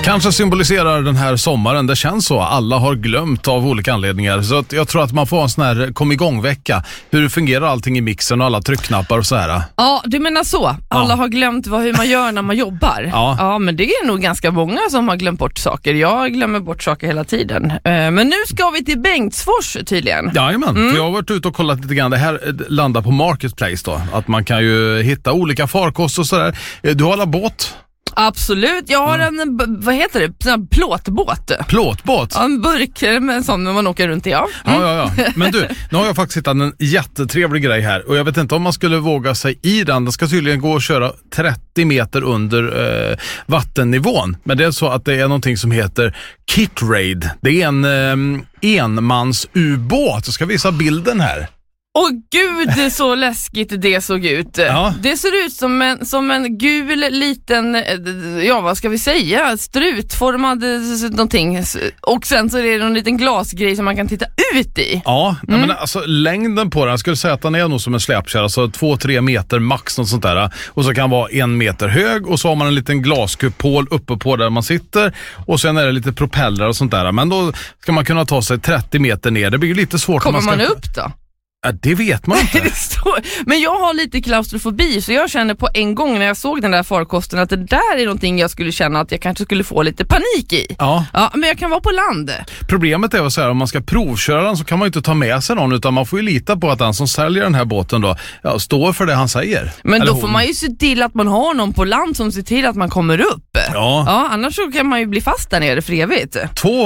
Kanske symboliserar den här sommaren, det känns så. Alla har glömt av olika anledningar. Så att jag tror att man får en sån här kom igång-vecka. Hur fungerar allting i mixen och alla tryckknappar och så här. Ja, du menar så. Alla har glömt hur man gör när man jobbar. Ja, men det är nog ganska många som har glömt bort saker. Jag glömmer bort saker hela tiden. Men nu ska vi till Bengtsfors tydligen. Jajamän, för jag har varit ute och kollat lite grann. Det här landar på Marketplace då. Att man kan ju hitta olika farkost och sådär. Du har alla båt. Absolut, jag har en, vad heter det, en plåtbåt. Plåtbåt? Ja, en burk med en sån när man åker runt i, ja. Ja. Men du, nu har jag faktiskt hittat en jättetrevlig grej här. Och jag vet inte om man skulle våga sig i den. Det ska tydligen gå att köra 30 meter under vattennivån. Men det är så att det är någonting som heter Kitraid. Det är en enmans ubåt. Jag ska visa bilden här. Åh gud, så läskigt det såg ut. Ja. Det ser ut som en gul liten, ja vad ska vi säga, strutformad någonting. Och sen så är det en liten glasgrej som man kan titta ut i. Ja, men alltså längden på den, jag skulle säga att den är nog som en släpkärra, alltså 2-3 meter max, något sånt där. Och så kan vara 1 meter hög och så har man en liten glaskupol uppe på där man sitter. Och sen är det lite propeller och sånt där. Men då ska man kunna ta sig 30 meter ner. Det blir ju lite svårt. Kommer man upp då? Ja, det vet man inte. Men jag har lite klaustrofobi, så jag kände på en gång när jag såg den där farkosten att det där är någonting jag skulle känna att jag kanske skulle få lite panik i. Ja, men jag kan vara på land. Problemet är att säga, om man ska provköra den så kan man ju inte ta med sig någon, utan man får ju lita på att den som säljer den här båten då står för det han säger. Men då får man ju se till att man har någon på land som ser till att man kommer upp. Ja, annars så kan man ju bli fast där nere för evigt.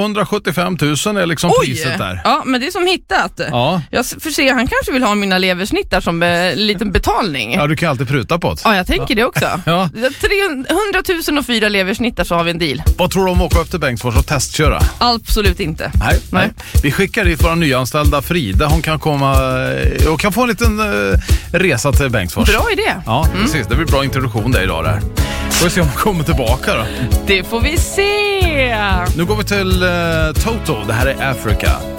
275 000 är liksom priset där. Ja, men det är som hittat. Ja. Jag får se, han kanske vill ha mina leversnittar som liten betalning. Ja, du kan alltid pruta på det. Ja, jag tänker det också. Ja. 100 000 och 4 leversnittar så har vi en deal. Vad tror du om att åka upp till Bengtsfors och testköra? Absolut inte. Nej. Vi skickar dit våra nyanställda Frida. Hon kan komma och kan få en liten resa till Bengtsfors. Bra idé. Ja, precis. Det blir bra introduktion där idag där. Får vi se om hon kommer tillbaka då. Det får vi se. Nu går vi till Toto. Det här är Africa.